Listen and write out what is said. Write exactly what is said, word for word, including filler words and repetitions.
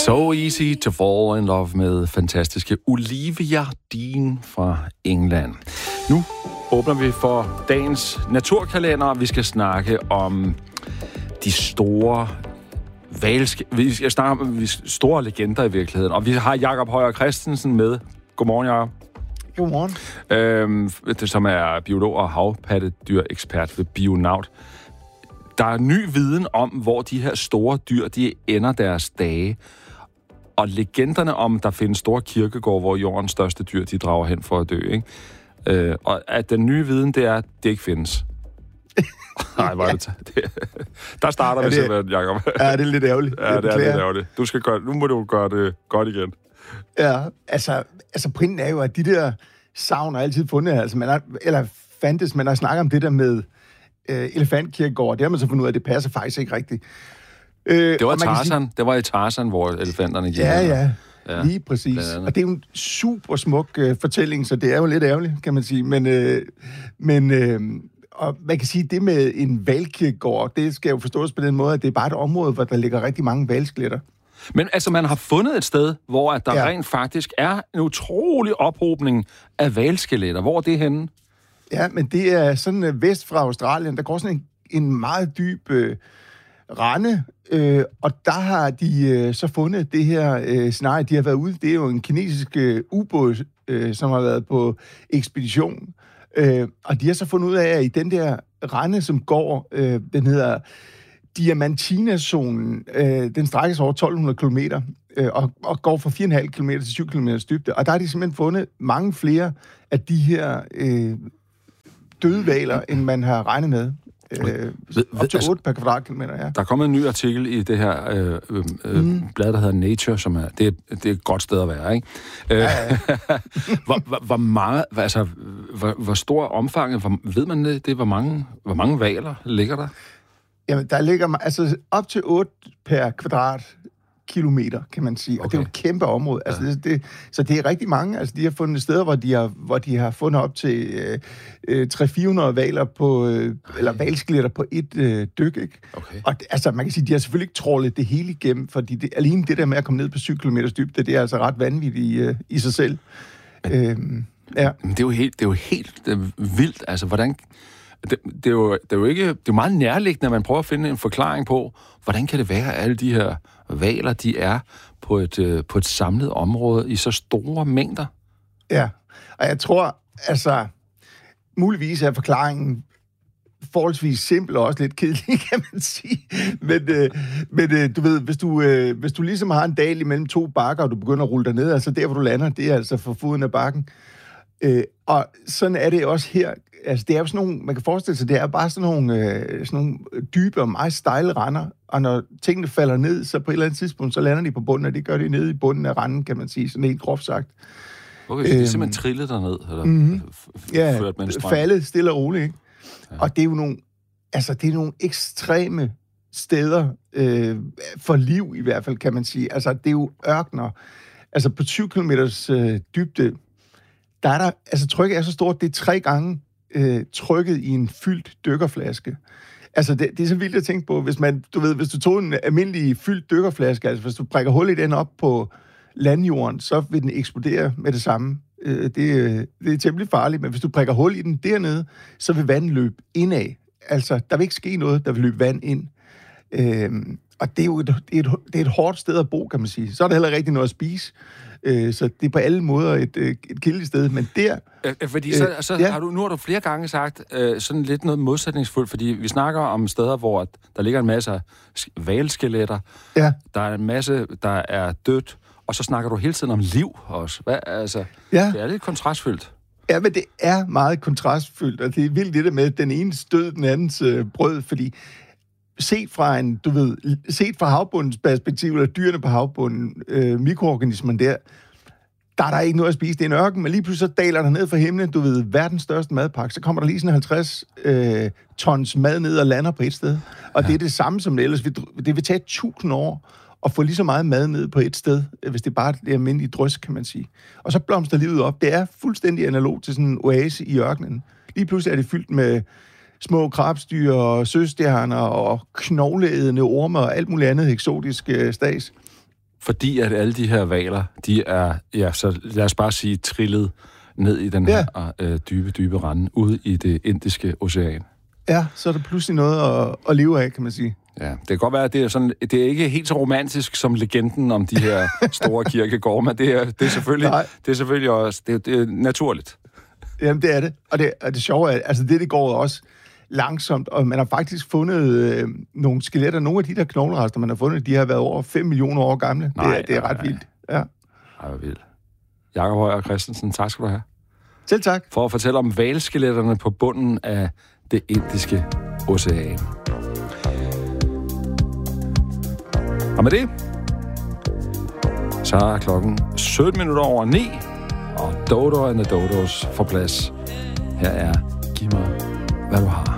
So easy to fall in love med fantastiske Olivia Dean fra England. Nu åbner vi for dagens naturkalender. Vi skal snakke om de store valske... Vi skal snakke om de store legender i virkeligheden. Og vi har Jakob Højer Christensen med. Godmorgen, Jakob. Godmorgen. Øhm, som er biolog og havpattedyrrekspert ved Bionaut. Der er ny viden om, hvor de her store dyr, de ender deres dage. Og legenderne om, der findes store kirkegårde, hvor jordens største dyr, de drager hen for at dø, ikke? Øh, og at den nye viden, det er, at det ikke findes. Nej, var det, det der starter ja, vi simpelthen, Jacob. Ja, det er lidt ærgerligt. Ja, det er lidt ærgerligt. Du skal gøre, nu må du gøre det godt igen. Ja, altså, altså pointen er jo, at de der savn er altid fundet, altså man har, eller fandtes, man har snakket om det der med øh, elefantkirkegård, det har man så fundet ud af, at det passer faktisk ikke rigtigt. Øh, det var Tarzan, sige, det var i Tarzan, hvor elefanterne gik. Ja, ja, ja, lige præcis. Og det er jo en super smuk øh, fortælling, så det er jo lidt ærgerligt, kan man sige. Men, øh, men øh, og man kan sige, det med en hvalkirkegård, det skal jo forstås på den måde, at det er bare et område, hvor der ligger rigtig mange hvalskeletter. Men altså, man har fundet et sted, hvor at der ja. rent faktisk er en utrolig ophobning af hvalskeletter. Hvor er det henne? Ja, men det er sådan øh, vest fra Australien. Der går sådan en, en meget dyb øh, rende, øh, og der har de øh, så fundet det her øh, scenarie. De har været ude. Det er jo en kinesisk øh, ubåd, øh, som har været på ekspedition. Øh, og de har så fundet ud af, at i den der rende, som går, øh, den hedder Diamantina-zonen, øh, den strækkes over tolv hundrede kilometer, øh, og, og går fra fire komma fem kilometer til syv kilometer dybde. Og der har de simpelthen fundet mange flere af de her øh, døde hvaler, end man har regnet med. Øh, op til otte per kvadratkilometer, ja. Der er kommet en ny artikel i det her øh, øh, mm. blad, der hedder Nature, som er, det, er, det er et godt sted at være, ikke? Ja, ja. hvor, hvor, hvor meget, altså, hvor, hvor stor omfanget, hvor, ved man det, det hvor mange, hvor mange hvaler ligger der? Jamen, der ligger altså op til otte per kvadratkilometer, kan man sige. Okay. Og det er jo et kæmpe område. Altså, ja. det, det, så det er rigtig mange. Altså, de har fundet steder, hvor de har, hvor de har fundet op til øh, øh, tre til fire hundrede hvaler på, øh, eller hvalskeletter på et øh, dyk, ikke? Okay. Og det, altså, man kan sige, de har selvfølgelig ikke trålet det hele igennem, fordi det, alene det der med at komme ned på syv kilometer dybde, det er altså ret vanvittigt øh, i sig selv. Men, øhm, ja. Men det er jo helt, det er jo helt det er vildt. Altså, hvordan... Det, det, er jo, det er jo ikke... Det er jo meget nærliggende, at man prøver at finde en forklaring på, hvordan kan det være, at alle de her hvaler, de er på et, på et samlet område i så store mængder? Ja, og jeg tror, altså, muligvis er forklaringen forholdsvis simpel og også lidt kedelig, kan man sige. Men, øh, men øh, du ved, hvis du, øh, hvis du ligesom har en dal imellem to bakker, og du begynder at rulle dig ned, altså der, hvor du lander, det er altså for foden af bakken. Øh, og sådan er det også her. Altså, det er jo sådan nogle, man kan forestille sig, det er bare sådan nogle, øh, sådan nogle dybe og meget stejle render, og når tingene falder ned, så på et eller andet tidspunkt, så lander de på bunden, og det gør de nede i bunden af randen, kan man sige, sådan helt groft sagt. Okay, så de er simpelthen trillet derned? Eller mm-hmm. f- ja, faldet stille og roligt, ikke? Ja. Og det er jo nogle, altså, det er nogle ekstreme steder øh, for liv, i hvert fald, kan man sige. Altså, det er jo ørkener. Altså, på syv kilometers øh, dybde, der er der, altså, trykket er så stort, det er tre gange Øh, trykket i en fyldt dykkerflaske. Altså, det, det er så vildt at tænke på, hvis man, du ved, hvis du tog en almindelig fyldt dykkerflaske, altså hvis du prikker hul i den op på landjorden, så vil den eksplodere med det samme. Øh, det, det er temmelig farligt, men hvis du prikker hul i den dernede, så vil vandet løbe indad. Altså, der vil ikke ske noget, der vil løbe vand ind. Øh, og det er jo et, det er et, det er et hårdt sted at bo, kan man sige. Så er der heller ikke rigtig noget at spise. Øh, så det er på alle måder et, et kedeligt sted, men der... Ja, fordi så, så ja. har du, nu har du flere gange sagt øh, sådan lidt noget modsætningsfuldt, fordi vi snakker om steder, hvor der ligger en masse hvalskeletter, ja. der er en masse, der er dødt, og så snakker du hele tiden om liv også. Hvad, altså, ja. Det er lidt kontrastfyldt. Ja, men det er meget kontrastfyldt, og det er vildt det der med den ene død, den andens øh, brød, fordi set fra en, du ved, set fra havbundens perspektiv, eller dyrene på havbunden, øh, mikroorganismen der, der er der ikke noget at spise. Det er en ørken, men lige pludselig så daler der ned fra himlen, du ved, verdens største madpakke, så kommer der lige sådan halvtreds øh, tons mad ned og lander på et sted. Og ja. Det er det samme som det ellers. Det vil tage tusind år at få lige så meget mad ned på et sted, hvis det er bare det almindelige drøs, kan man sige. Og så blomster livet op. Det er fuldstændig analog til sådan en oase i ørkenen. Lige pludselig er det fyldt med små krabstyr og søstjerner og knogleædende orme og alt muligt andet eksotisk øh, stads. fordi at alle de her hvaler, de er, ja, så lad os bare sige, trillet ned i den her ja. øh, dybe, dybe rande, ude i det indiske ocean. Ja, så er der pludselig noget at, at leve af, kan man sige. Ja, det kan godt være, at det er, sådan, det er ikke helt så romantisk som legenden om de her store kirkegårde, men det er, det er, selvfølgelig, det er selvfølgelig også det er, det er naturligt. Jamen, det er det. Og det, og det sjove er, altså det, det går også langsomt, og man har faktisk fundet øh, nogle skeletter. Nogle af de der knoglerester, man har fundet, de har været over fem millioner år gamle. Nej, det, er, det er ret nej, vildt. Ja. Ej, hvor vildt. Jakob Højer Christensen, tak skal du have. Selv tak. For at fortælle om hvalskeletterne på bunden af det indiske ocean. Og med det, så er klokken sytten minutter over ni, og Dodo and the Dodos får plads. Her er Giv mig, hvad du har.